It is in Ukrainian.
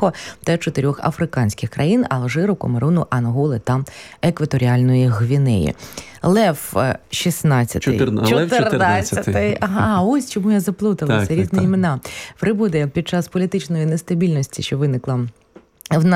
Монако та 4 африканських країн – Алжиру, Камеруну, Анголи та Екваторіальної Гвінеї. Лев 16-й. 14-й. Ага, ось чому я заплуталася. Різні імена. Прибуде під час політичної нестабільності, що виникла